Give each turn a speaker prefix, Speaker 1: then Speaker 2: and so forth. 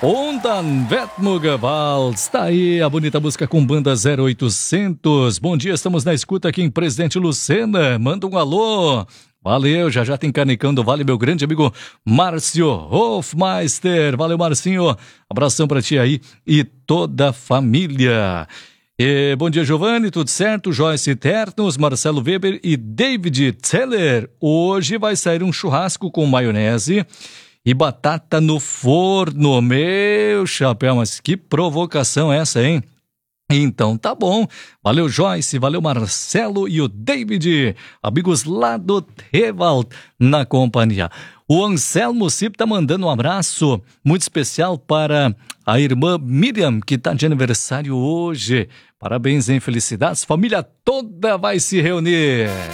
Speaker 1: Ondan Vetmugaval, está aí a bonita música com banda 0800. Bom dia, estamos na escuta aqui em Presidente Lucena. Manda um alô. Valeu, já tem Canicão do Vale, meu grande amigo Márcio Hofmeister. Valeu, Marcinho. Abração pra ti aí e toda a família. Bom dia, Giovanni, tudo certo? Joyce Ternos, Marcelo Weber e David Teller. Hoje vai sair um churrasco com maionese e batata no forno. Meu chapéu, mas que provocação essa, hein? Então tá bom, valeu Joyce, valeu Marcelo e o David, amigos lá do Tevald na companhia. O Anselmo Cip tá mandando um abraço muito especial para a irmã Miriam, que tá de aniversário hoje. Parabéns, hein? Felicidades, família toda vai se reunir.